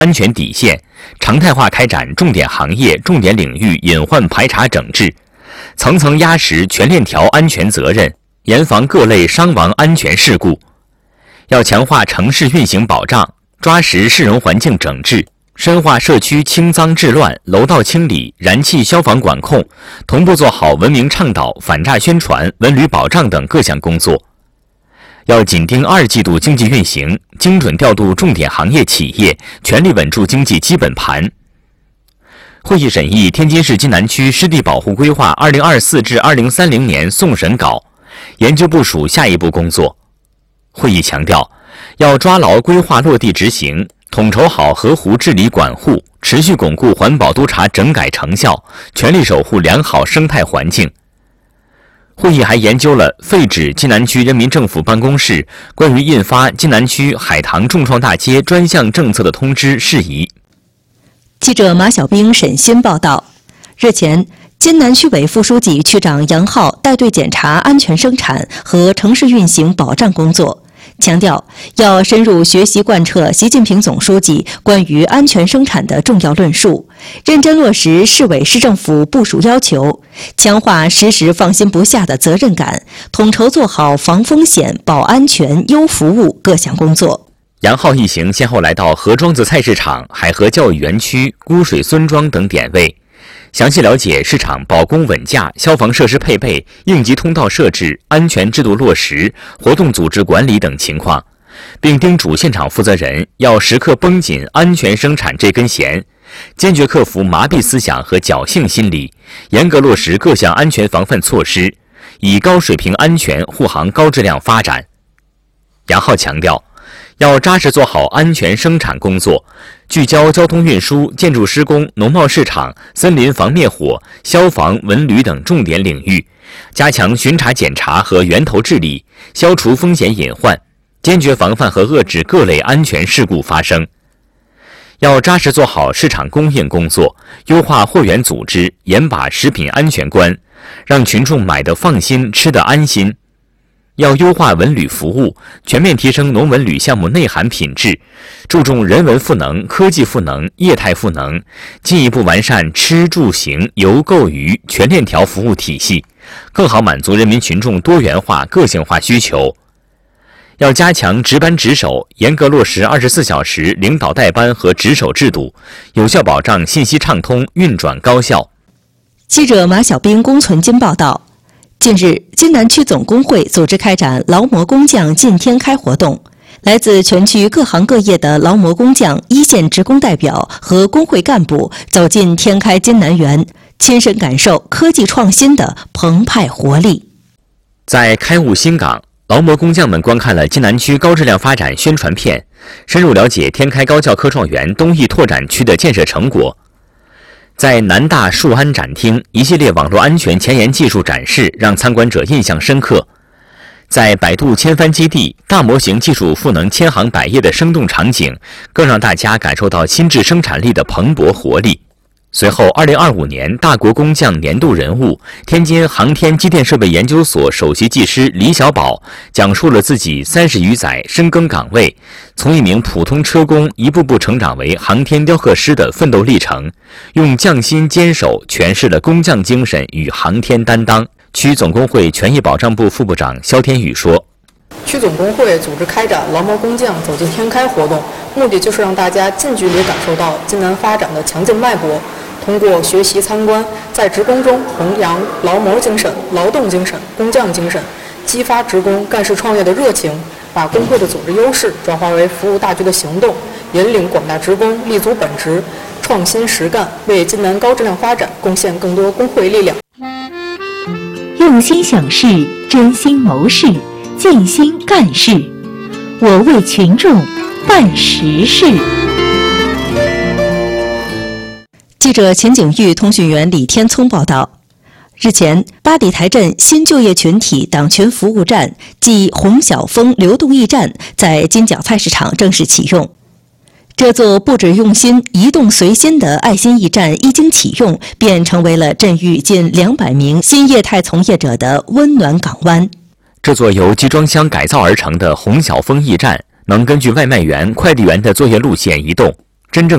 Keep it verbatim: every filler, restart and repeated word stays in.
安全底线，常态化开展重点行业、重点领域隐患排查整治，层层压实全链条安全责任，严防各类伤亡安全事故。要强化城市运行保障，抓实市容环境整治，深化社区清脏治乱、楼道清理、燃气消防管控，同步做好文明倡导、反诈宣传、文旅保障等各项工作。要紧盯二季度经济运行，精准调度重点行业企业，全力稳住经济基本盘。会议审议天津市津南区湿地保护规划二零二四至二零三零年送审稿，研究部署下一步工作。会议强调，要抓牢规划落地执行，统筹好河湖治理管护，持续巩固环保督察整改成效，全力守护良好生态环境。会议还研究了废止津南区人民政府办公室关于印发津南区海棠众创大街专项政策的通知事宜。 记者马小兵、沈鑫报道，日前，津南区委副书记、区长杨浩带队检查安全生产和城市运行保障工作，强调要深入学习贯彻习近平总书记关于安全生产的重要论述，认真落实市委市政府部署要求，强化时时放心不下的责任感，统筹做好防风险、保安全、优服务各项工作。 杨浩一行先后来到河庄子菜市场、海河教育园区、沽水孙庄等点位，详细了解市场保供稳价、消防设施配备、应急通道设置、安全制度落实、活动组织管理等情况，并叮嘱现场负责人要时刻绷紧安全生产这根弦，坚决克服麻痹思想和侥幸心理，严格落实各项安全防范措施，以高水平安全护航高质量发展。杨浩强调，要扎实做好安全生产工作，聚焦交通运输、建筑施工、农贸市场、森林防灭火、消防、文旅等重点领域，加强巡查检查和源头治理，消除风险隐患，坚决防范和遏制各类安全事故发生。要扎实做好市场供应工作，优化货源组织，严把食品安全关，让群众买得放心、吃得安心。要优化文旅服务，全面提升农文旅项目内涵品质，注重人文赋能、科技赋能、业态赋能，进一步完善吃住行游购娱全链条服务体系，更好满足人民群众多元化、个性化需求。要加强值班值守，严格落实二十四小时领导带班和值守制度，有效保障信息畅通、运转高效。 记者马小兵、龚存金报道。近日，津南区总工会组织开展劳模工匠进天开活动，来自全区各行各业的劳模工匠、一线职工代表和工会干部走进天开津南园，亲身感受科技创新的澎湃活力。 在开悟新港，劳模工匠们观看了津南区高质量发展宣传片，深入了解天开高教科创园东翼拓展区的建设成果。在南大树安展厅，一系列网络安全前沿技术展示让参观者印象深刻。在百度千帆基地，大模型技术赋能千行百业的生动场景，更让大家感受到新质生产力的蓬勃活力。随后，二零二五年大国工匠年度人物、天津航天机电设备研究所首席技师李小宝讲述了自己三十余载深耕岗位，从一名普通车工一步步成长为航天雕刻师的奋斗历程，用匠心坚守诠释了工匠精神与航天担当。区总工会权益保障部副部长肖天宇说， 区总工会组织开展劳模工匠走进天开活动，目的就是让大家近距离感受到津南发展的强劲脉搏，通过学习参观，在职工中弘扬劳模精神、劳动精神、工匠精神，激发职工干事创业的热情，把工会的组织优势转化为服务大局的行动，引领广大职工立足本职，创新实干，为津南高质量发展贡献更多工会力量。 用心想事，真心谋事，尽心干事，我为群众办实事。 记者钱景玉、通讯员李天聪报道，日前，八里台镇新就业群体党群服务站暨洪晓峰流动驿站在金角菜市场正式启用。这座布置用心、移动随心的爱心驿站一经启用，便成为了镇域近两百名新业态从业者的温暖港湾。 这座由集装箱改造而成的洪晓峰驿站，能根据外卖员、快递员的作业路线移动， 真正